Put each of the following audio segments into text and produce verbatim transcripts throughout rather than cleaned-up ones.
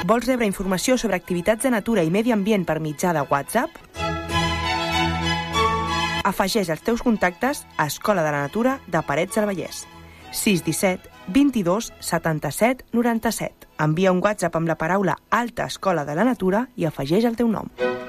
Vols rebre informació sobre activitats de natura i medi ambient per mitjà de WhatsApp? Afegeix els teus contactes a Escola de la Natura de Parets del Vallès. sis disset vint-i-dos setanta-set noranta-set. Envia un WhatsApp amb la paraula Alta Escola de la Natura i afegeix el teu nom.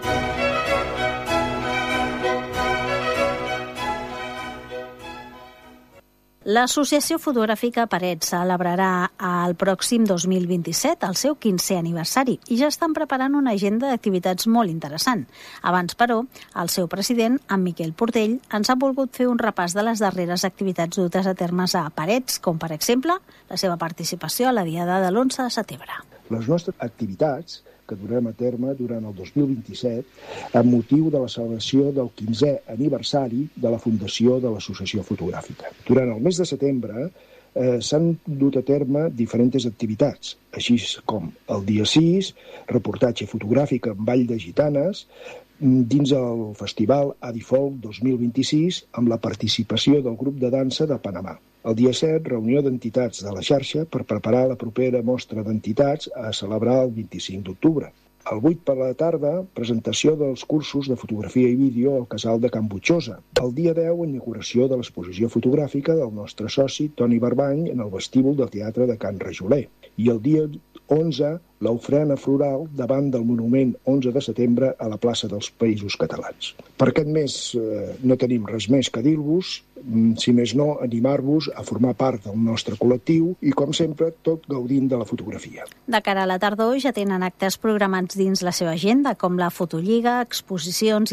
L'Associació Fotogràfica Parets celebrarà el pròxim dos mil vint-i-set el seu quinzè aniversari i ja estan preparant una agenda d'activitats molt interessant. Abans, però, el seu president, en Miquel Portell, ens ha volgut fer un repàs de les darreres activitats dutes a termes a Parets, com per exemple la seva participació a la Diada de l'onze de setembre. Les nostres activitats que durem a terme durant el dos mil vint-i-set amb motiu de la celebració del quinzè aniversari de la fundació de l'Associació Fotogràfica. Durant el mes de setembre eh, s'han dut a terme diferents activitats, així com el dia sis, reportatge fotogràfic amb Ball de Gitanes, dins el festival Adifolk dos mil vint-i-sis amb la participació del grup de dansa de Panamà. El dia set, reunió d'entitats de la xarxa per preparar la propera mostra d'entitats a celebrar el vint-i-cinc d'octubre. El vuit per la tarda, presentació dels cursos de fotografia i vídeo al Casal de Can Butxosa. El dia deu, inauguració de l'exposició fotogràfica del nostre soci Toni Barbany en el vestíbul del Teatre de Can Rajoler. I el dia onze, l'ofrena floral davant del monument onze de setembre a la plaça dels Països Catalans. Per aquest mes eh, no tenim res més que dir-vos, si més no, animar-vos a formar part del nostre col·lectiu i, com sempre, tot gaudint de la fotografia. De cara a la tardor ja tenen actes programats dins la seva agenda, com la Fotolliga, exposicions